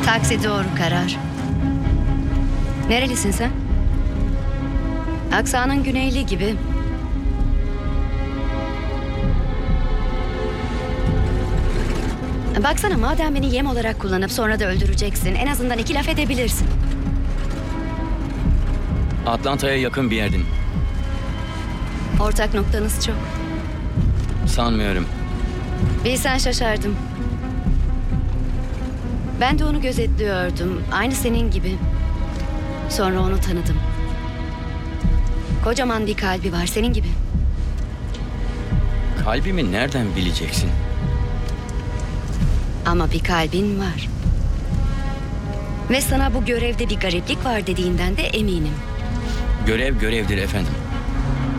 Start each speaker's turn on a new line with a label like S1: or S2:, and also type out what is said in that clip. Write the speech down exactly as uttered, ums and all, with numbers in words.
S1: Taksi doğru karar. Nerelisin sen? Aksanın güneyli gibi. Baksana, madem beni yem olarak kullanıp sonra da öldüreceksin, en azından iki laf edebilirsin.
S2: Atlanta'ya yakın bir yerdin.
S1: Ortak noktanız çok.
S2: Sanmıyorum.
S1: Bilsen şaşardım. Ben de onu gözetliyordum. Aynı senin gibi. Sonra onu tanıdım. Kocaman bir kalbi var, senin gibi.
S2: Kalbimi nereden bileceksin?
S1: Ama bir kalbin var. Ve sana bu görevde bir gariplik var dediğinden de eminim.
S2: Görev görevdir efendim.